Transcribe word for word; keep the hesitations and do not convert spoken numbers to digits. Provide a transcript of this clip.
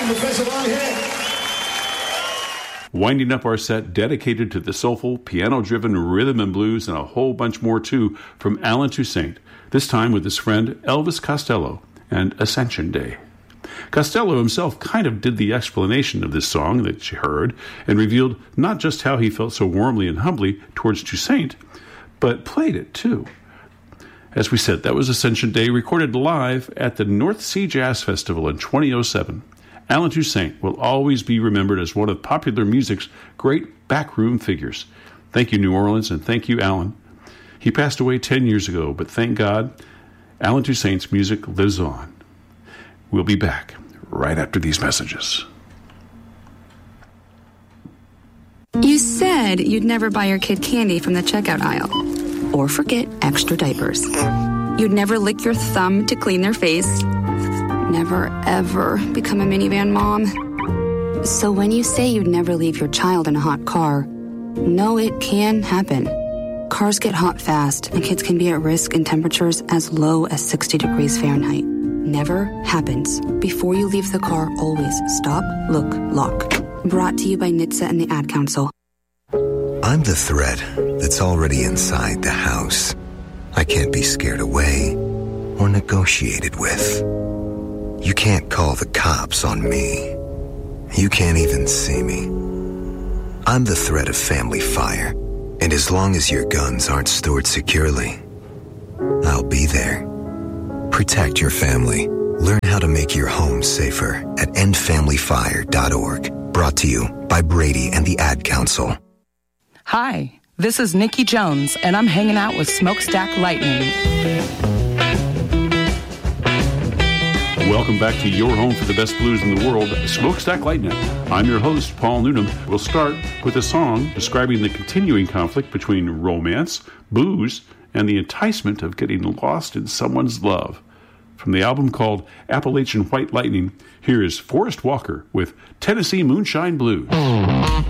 morning, Professor Longhead. Winding up our set dedicated to the soulful, piano-driven rhythm and blues and a whole bunch more too from Allen Toussaint, this time with his friend Elvis Costello and Ascension Day. Costello himself kind of did the explanation of this song that you heard and revealed not just how he felt so warmly and humbly towards Toussaint, but played it too. As we said, that was Ascension Day, recorded live at the North Sea Jazz Festival in twenty oh seven. Allen Toussaint will always be remembered as one of popular music's great backroom figures. Thank you, New Orleans, and thank you, Allen. He passed away ten years ago, but thank God, Allen Toussaint's music lives on. We'll be back right after these messages. You said you'd never buy your kid candy from the checkout aisle, or forget extra diapers. You'd never lick your thumb to clean their face. Never, ever become a minivan mom. So when you say you'd never leave your child in a hot car, no, it can happen. Cars get hot fast, and kids can be at risk in temperatures as low as sixty degrees Fahrenheit. Never happens. Before you leave the car, always stop, look, lock. Brought to you by N H T S A and the Ad Council. I'm the threat that's already inside the house. I can't be scared away or negotiated with. You can't call the cops on me. You can't even see me. I'm the threat of family fire, and as long as your guns aren't stored securely, I'll be there. Protect your family. Learn how to make your home safer at end family fire dot org. Brought to you by Brady and the Ad Council. Hi, this is Nikki Jones, and I'm hanging out with Smokestack Lightning. Welcome back to your home for the best blues in the world, Smokestack Lightning. I'm your host, Paul Noonan. We'll start with a song describing the continuing conflict between romance, booze, and the enticement of getting lost in someone's love. From the album called Appalachian White Lightning, here is Forrest Walker with Tennessee Moonshine Blues.